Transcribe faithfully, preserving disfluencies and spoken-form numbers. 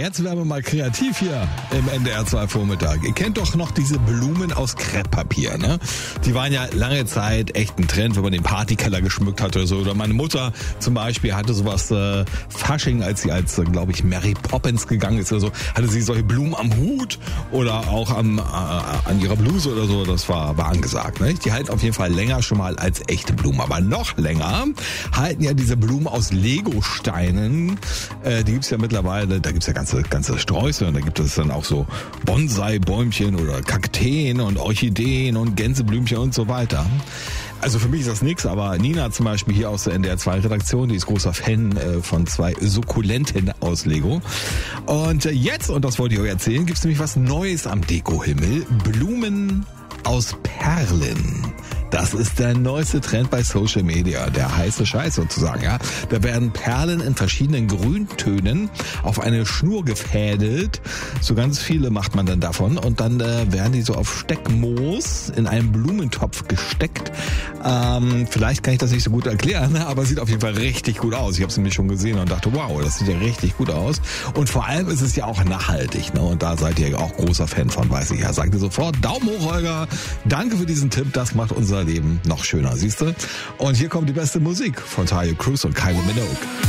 jetzt werden wir mal kreativ hier im N D R zwei Vormittag. Ihr kennt doch noch diese Blumen aus Krepppapier, ne? Die waren ja lange Zeit echt ein Trend, wenn man den Partykeller geschmückt hatte oder so. Oder meine Mutter zum Beispiel hatte sowas äh, Fasching, als sie als, äh, glaube ich, Mary Poppins gegangen ist oder so, hatte sie solche Blumen am Hut oder auch am, äh, an ihrer Bluse oder so. Das war, war angesagt, ne? Die halten auf jeden Fall länger schon mal als echte Blumen. Aber noch länger halten ja diese Blumen aus Legosteinen. Äh, die gibt's ja mittlerweile, da gibt's ja ganze, ganze Sträuße und da gibt es dann auch so Bonsai-Bäumchen oder Kakteen und Orchideen und Gänseblümchen und so weiter. Also für mich ist das nix, aber Nina zum Beispiel hier aus der N D R zwei Redaktion, die ist großer Fan äh, von zwei Sukkulenten aus Lego. Und äh, jetzt, und das wollte ich euch erzählen, gibt's nämlich was Neues am Dekohimmel. Blumen aus Perlen. Das ist der neueste Trend bei Social Media, der heiße Scheiß sozusagen, ja. Da werden Perlen in verschiedenen Grüntönen auf eine Schnur gefädelt. So ganz viele macht man dann davon und dann äh, werden die so auf Steckmoos in einen Blumentopf gesteckt. Ähm, vielleicht kann ich das nicht so gut erklären, aber sieht auf jeden Fall richtig gut aus. Ich habe es nämlich schon gesehen und dachte, wow, das sieht ja richtig gut aus. Und vor allem ist es ja auch nachhaltig, ne? Und da seid ihr auch großer Fan von, weiß ich ja. Sagt ihr sofort, Daumen hoch, Holger. Danke für diesen Tipp, das macht unser Leben noch schöner, siehst du? Und hier kommt die beste Musik von Tayo Cruz und Kylie Minogue.